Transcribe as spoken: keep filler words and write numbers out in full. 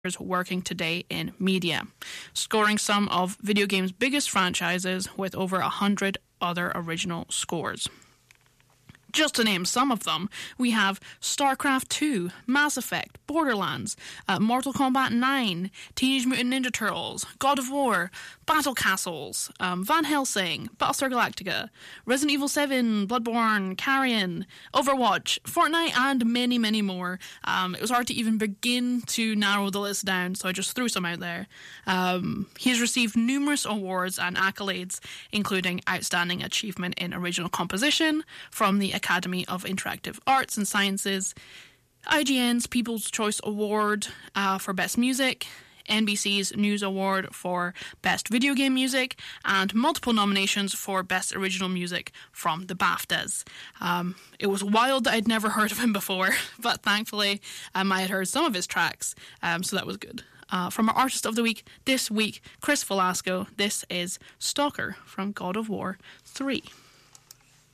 working today in media, scoring some of video games' biggest franchises with over a hundred other original scores. Just to name some of them, we have StarCraft two, Mass Effect, Borderlands, uh, Mortal Kombat nine, Teenage Mutant Ninja Turtles, God of War, Battle Castles, um, Van Helsing, Battlestar Galactica, Resident Evil seven, Bloodborne, Carrion, Overwatch, Fortnite, and many, many more. Um, it was hard to even begin to narrow the list down, so I just threw some out there. Um, he has received numerous awards and accolades, including Outstanding Achievement in Original Composition from the Academy of Interactive Arts and Sciences, I G N's People's Choice Award uh, for Best Music, N B C's News Award for Best Video Game Music, and multiple nominations for Best Original Music from the BAFTAs. Um, it was wild that I'd never heard of him before, but thankfully um, I had heard some of his tracks, um, so that was good. Uh, from our Artist of the Week this week, Chris Velasco, this is Stalker from God of War three.